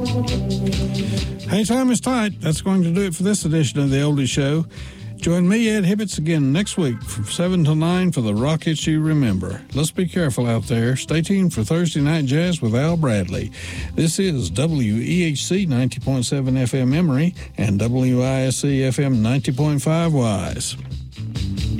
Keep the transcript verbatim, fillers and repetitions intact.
Hey, time is tight. That's going to do it for this edition of the Oldie Show. Join me, Ed Hibbets, again next week from seven till nine for the Rockets You Remember. Let's be careful out there. Stay tuned for Thursday Night Jazz with Al Bradley. This is W E H C ninety point seven F M Emory and W I S C F M ninety point five Wise.